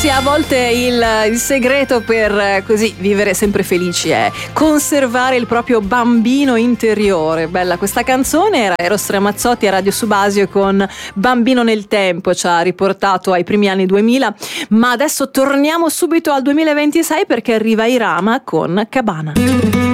Ragazzi, a volte il segreto per così vivere sempre felici è conservare il proprio bambino interiore. Bella questa canzone, era Eros Ramazzotti a Radio Subasio con Bambino nel tempo, ci ha riportato ai primi anni 2000, ma adesso torniamo subito al 2026 perché arriva Irama con Cabana.